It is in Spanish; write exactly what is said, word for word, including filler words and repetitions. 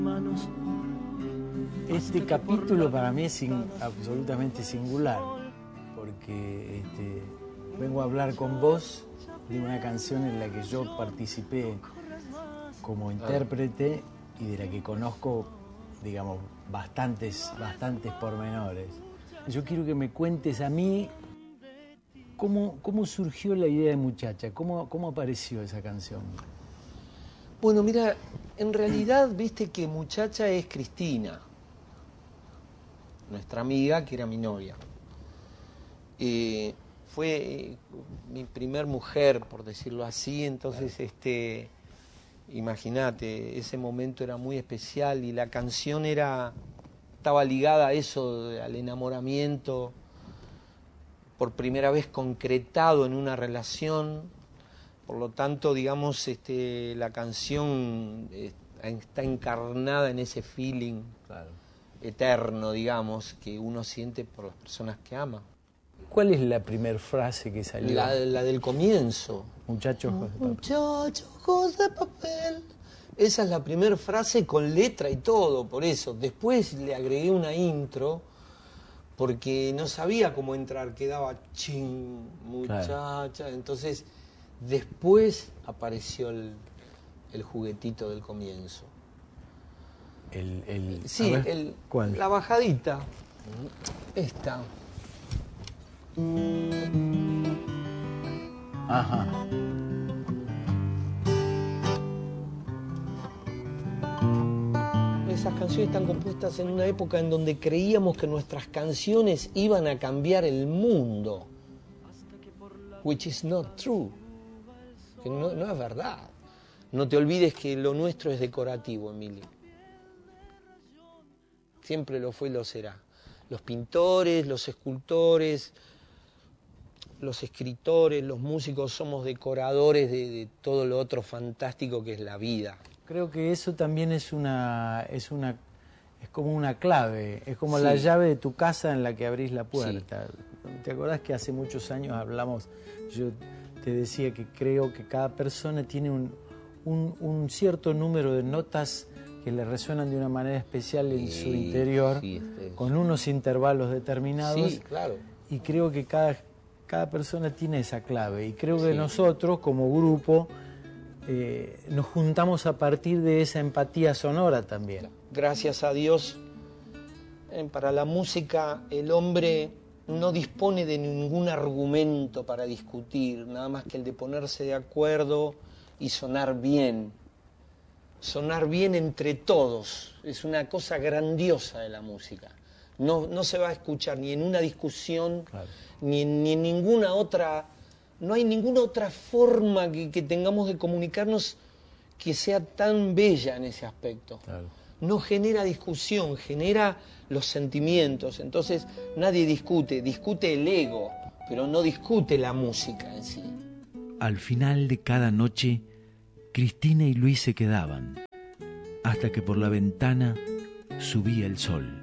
Este capítulo para mí es sin, absolutamente singular, porque este, vengo a hablar con vos de una canción en la que yo participé como intérprete y de la que conozco, digamos, bastantes, bastantes pormenores. Yo quiero que me cuentes a mí cómo, cómo surgió la idea de Muchacha, cómo, cómo apareció esa canción. Bueno, mira, en realidad viste que Muchacha es Cristina, nuestra amiga, que era mi novia. Eh, fue mi primer mujer, por decirlo así, entonces, este, imagínate, ese momento era muy especial y la canción era, estaba ligada a eso, al enamoramiento, por primera vez concretado en una relación. Por lo tanto, digamos, este, la canción eh, está encarnada en ese feeling. Claro. Eterno, digamos, que uno siente por las personas que ama. ¿Cuál es la primera frase que salió? La, la del comienzo. Muchachos ojos de papel. Muchachos ojos de papel. Esa es la primera frase con letra y todo, por eso. Después le agregué una intro, porque no sabía cómo entrar, quedaba ching, muchacha. Claro. Entonces, después apareció el, el juguetito del comienzo. El, el, sí, el, la bajadita. Esta. Ajá. Esas canciones están compuestas en una época en donde creíamos que nuestras canciones iban a cambiar el mundo. Which is not true. Que no, no es verdad. No te olvides que lo nuestro es decorativo, Emilio. Siempre lo fue y lo será. Los pintores, los escultores, los escritores, los músicos somos decoradores de, de todo lo otro fantástico que es la vida. Creo que eso también es una, es una, es como una clave, es como sí. la llave de tu casa en la que abrís la puerta. Sí. ¿Te acordás que hace muchos años hablamos, yo te decía que creo que cada persona tiene un, un, un cierto número de notas que le resuenan de una manera especial en sí, su interior, sí, este con unos intervalos determinados. Sí, claro. Y creo que cada, cada persona tiene esa clave. Y creo que sí. nosotros, como grupo, eh, nos juntamos a partir de esa empatía sonora también. Gracias a Dios, eh, para la música el hombre no dispone de ningún argumento para discutir, nada más que el de ponerse de acuerdo y sonar bien. Sonar bien entre todos, es una cosa grandiosa de la música. No, no se va a escuchar ni en una discusión, claro. ni, en, ni en ninguna otra, no hay ninguna otra forma que, que tengamos de comunicarnos que sea tan bella en ese aspecto. Claro. No genera discusión, genera los sentimientos, entonces nadie discute, discute el ego, pero no discute la música en sí. Al final de cada noche, Cristina y Luis se quedaban, hasta que por la ventana subía el sol.